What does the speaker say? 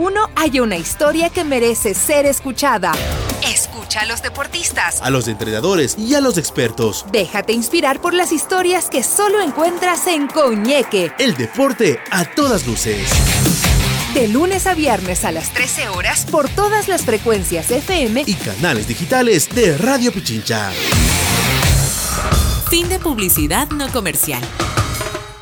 uno hay una historia que merece ser escuchada. Escucha a los deportistas, a los entrenadores y a los expertos. Déjate inspirar por las historias que solo encuentras en Coñeque. El deporte a todas luces. De lunes a viernes a las 13 horas por todas las frecuencias FM y canales digitales de Radio Pichincha. Fin de publicidad no comercial.